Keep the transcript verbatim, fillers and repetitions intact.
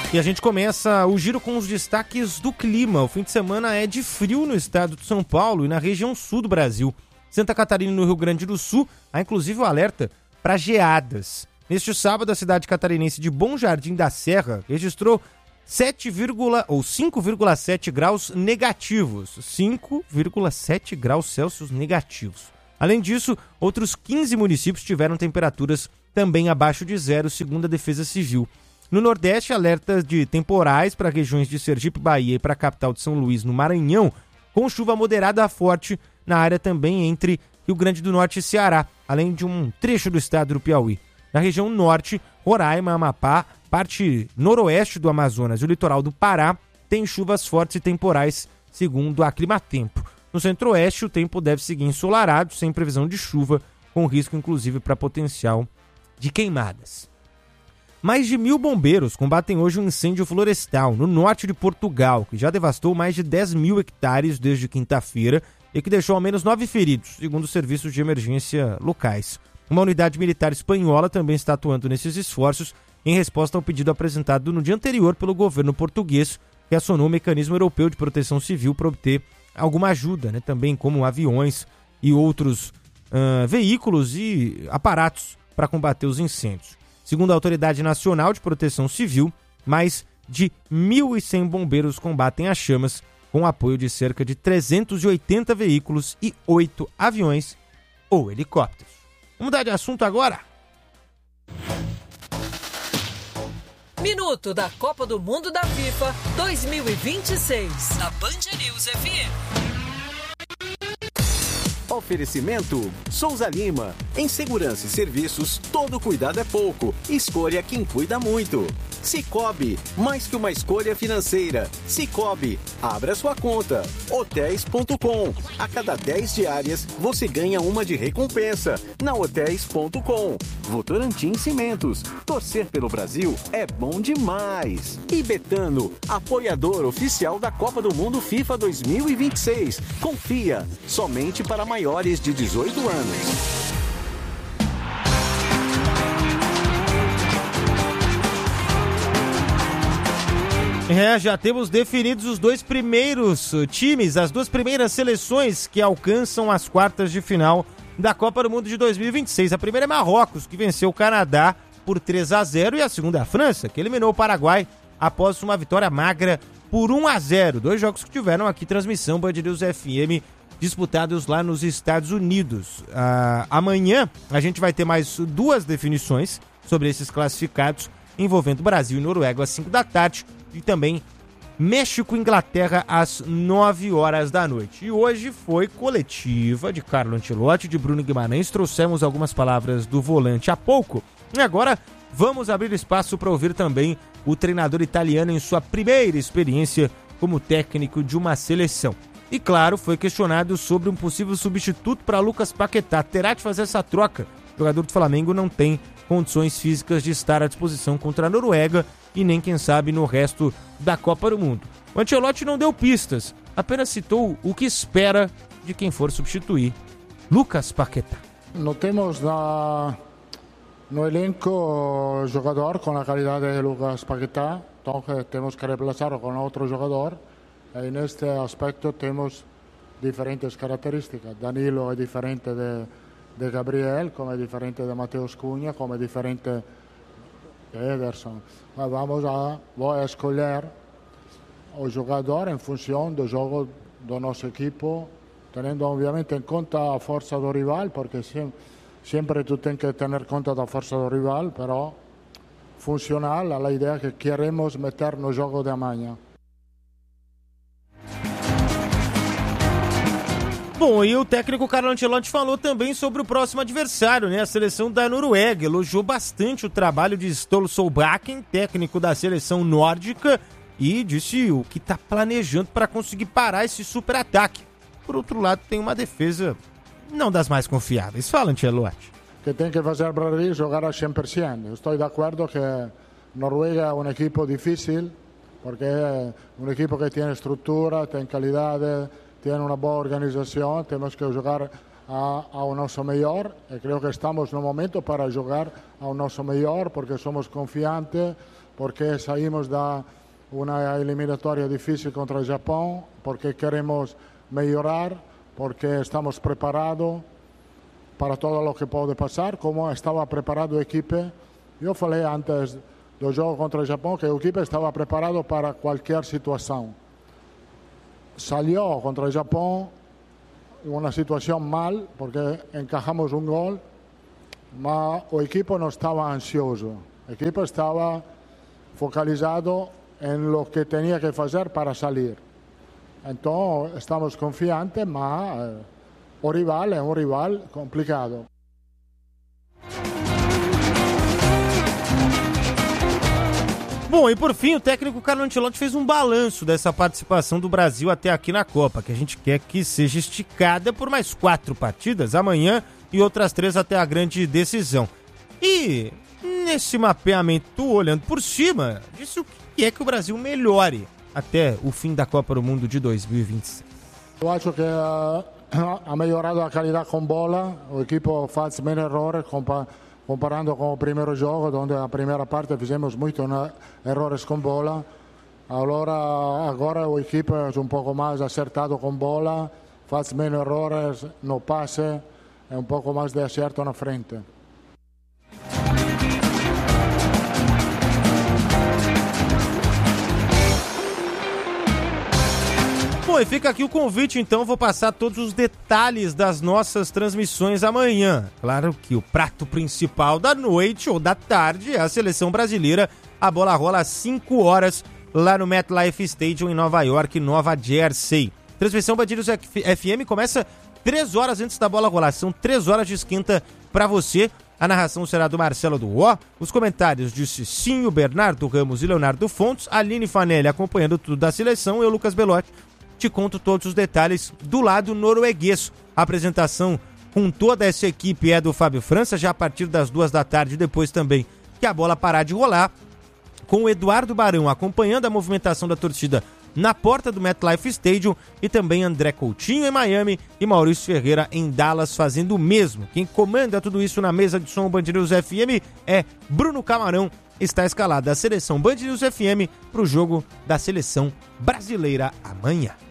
E a gente começa o giro com os destaques do clima. O fim de semana é de frio no estado de São Paulo e na região sul do Brasil. Santa Catarina e no Rio Grande do Sul há inclusive o alerta para geadas. Neste sábado, a cidade catarinense de Bom Jardim da Serra registrou sete, ou cinco vírgula sete graus negativos. cinco vírgula sete graus Celsius negativos. Além disso, outros quinze municípios tiveram temperaturas também abaixo de zero, segundo a Defesa Civil. No Nordeste, alertas de temporais para regiões de Sergipe, Bahia e para a capital de São Luís, no Maranhão, com chuva moderada a forte na área também entre Rio Grande do Norte e Ceará, além de um trecho do estado do Piauí. Na região norte, Roraima, Amapá, parte noroeste do Amazonas e o litoral do Pará tem chuvas fortes e temporais, segundo a Climatempo. No centro-oeste, o tempo deve seguir ensolarado, sem previsão de chuva, com risco inclusive para potencial de queimadas. Mais de mil bombeiros combatem hoje um incêndio florestal no norte de Portugal, que já devastou mais de dez mil hectares desde quinta-feira e que deixou ao menos nove feridos, segundo os serviços de emergência locais. Uma unidade militar espanhola também está atuando nesses esforços em resposta ao pedido apresentado no dia anterior pelo governo português, que acionou o Mecanismo Europeu de Proteção Civil para obter alguma ajuda, né, também como aviões e outros uh, veículos e aparatos para combater os incêndios. Segundo a Autoridade Nacional de Proteção Civil, mais de mil e cem bombeiros combatem as chamas com o apoio de cerca de trezentos e oitenta veículos e oito aviões ou helicópteros. Vamos mudar de assunto agora? Minuto da Copa do Mundo da FIFA dois mil e vinte e seis, na Band News F M. Oferecimento Souza Lima. Em segurança e serviços, todo cuidado é pouco. Escolha quem cuida muito. Cicobi, mais que uma escolha financeira. Cicobi, abra sua conta. Hotéis ponto com. A cada dez diárias, você ganha uma de recompensa. Na Hotéis ponto com. Votorantim Cimentos. Torcer pelo Brasil é bom demais. E Betano, apoiador oficial da Copa do Mundo FIFA dois mil e vinte e seis. Confia, somente para maiores de dezoito anos. É, já temos definidos os dois primeiros times, as duas primeiras seleções que alcançam as quartas de final da Copa do Mundo de dois mil e vinte e seis. A primeira é Marrocos, que venceu o Canadá por três a zero, e a segunda é a França, que eliminou o Paraguai após uma vitória magra por um a zero. Dois jogos que tiveram aqui transmissão Band News F M, disputados lá nos Estados Unidos. Ah, amanhã a gente vai ter mais duas definições sobre esses classificados, envolvendo Brasil e Noruega às cinco da tarde, e também México e Inglaterra às nove horas da noite. E hoje foi coletiva de Carlo Ancelotti, de Bruno Guimarães. Trouxemos algumas palavras do volante há pouco. E agora vamos abrir espaço para ouvir também o treinador italiano em sua primeira experiência como técnico de uma seleção. E claro, foi questionado sobre um possível substituto para Lucas Paquetá. Terá de fazer essa troca. O jogador do Flamengo não tem condições físicas de estar à disposição contra a Noruega e nem, quem sabe, no resto da Copa do Mundo. O Ancelotti não deu pistas, apenas citou o que espera de quem for substituir Lucas Paquetá. Não temos na, no elenco jogador com a qualidade de Lucas Paquetá, então temos que reemplazar com outro jogador. E neste aspecto temos diferentes características. Danilo é diferente de, de Gabriel, como é diferente de Mateus Cunha, como é diferente de Ederson. Mas vamos a, vou a escolher o jogador em função do jogo do nosso equipo, tendo obviamente em conta a força do rival, porque sempre, sempre tu tens que ter em conta da força do rival, però funcional a ideia que queremos meter no jogo de amanhã. Bom, e o técnico Carlo Ancelotti falou também sobre o próximo adversário, né? A seleção da Noruega. Elogiou bastante o trabalho de Ståle Solbakken, técnico da seleção nórdica, e disse o que está planejando para conseguir parar esse super ataque. Por outro lado, tem uma defesa não das mais confiáveis. Fala, Ancelotti. Que tem que fazer o Brasil jogar a cem por cento. Estou de acordo que Noruega é um equipo difícil, porque é um equipo que tem estrutura, tem qualidade, tem uma boa organização. Temos que jogar a, ao nosso melhor, e creio que estamos no momento para jogar ao nosso melhor, porque somos confiantes, porque saímos da uma eliminatória difícil contra o Japão, porque queremos melhorar, porque estamos preparados para todo o que pode passar, como estava preparado a equipe. Eu falei antes do jogo contra o Japão que a equipe estava preparada para qualquer situação. Salió contra o Japão uma situação mal, porque encajamos um gol, mas o equipe não estava ansioso. O equipe estava focalizado em lo que tinha que fazer para sair. Então, estamos confiantes, mas eh, o rival é um rival complicado. Bom, e por fim, o técnico Carlo Ancelotti fez um balanço dessa participação do Brasil até aqui na Copa, que a gente quer que seja esticada por mais quatro partidas amanhã e outras três até a grande decisão. E nesse mapeamento, olhando por cima, disse o que é que o Brasil melhore até o fim da Copa do Mundo de dois mil e vinte e seis. Eu acho que uh, ha melhorado a qualidade com bola, o equipe faz menos erros compa comparando com o primeiro jogo, onde a primeira parte fizemos muitos erros com bola. Allora, agora o equipe é um pouco mais acertado com bola, faz menos erros no passe, é um pouco mais de acerto na frente. Bom, e fica aqui o convite, então, vou passar todos os detalhes das nossas transmissões amanhã. Claro que o prato principal da noite ou da tarde é a seleção brasileira. A bola rola às cinco horas lá no MetLife Stadium em Nova York, Nova Jersey. Transmissão Band News F M começa três horas antes da bola rolar. São três horas de esquenta para você. A narração será do Marcelo do Ó, os comentários de Cicinho, Bernardo Ramos e Leonardo Fontes, Aline Fanelli acompanhando tudo da seleção e eu, Lucas Belotti, te conto todos os detalhes do lado norueguês. A apresentação com toda essa equipe é do Fábio França, já a partir das duas da tarde, depois também que a bola parar de rolar, com o Eduardo Barão acompanhando a movimentação da torcida na porta do MetLife Stadium e também André Coutinho em Miami e Maurício Ferreira em Dallas fazendo o mesmo. Quem comanda tudo isso na mesa de som Band News F M é Bruno Camarão. Está escalada a seleção Band News F M para o jogo da seleção brasileira amanhã.